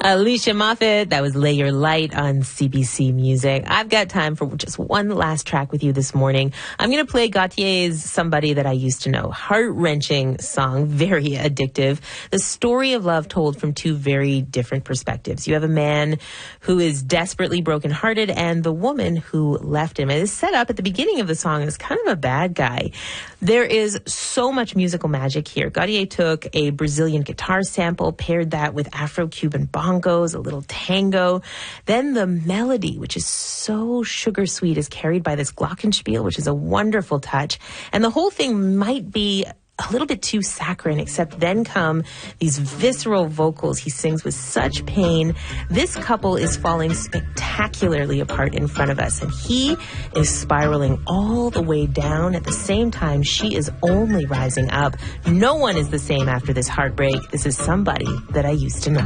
Alicia Moffett, that was Lay Your Light on CBC Music. I've got time for just one last track with you this morning. I'm going to play Gautier's Somebody That I Used to Know. Heart-wrenching song, very addictive. The story of love told from two very different perspectives. You have a man who is desperately brokenhearted and the woman who left him. It is set up at the beginning of the song as kind of a bad guy. There is so much musical magic here. Gautier took a Brazilian guitar sample, paired that with Afro-Cuban bongos, a little tango. Then the melody, which is so sugar sweet, is carried by this glockenspiel, which is a wonderful touch. And the whole thing might be a little bit too saccharine, except then come these visceral vocals. He sings with such pain. This couple is falling spectacularly apart in front of us, and he is spiraling all the way down. At the same time, she is only rising up. No one is the same after this heartbreak. This is Somebody That I Used to Know.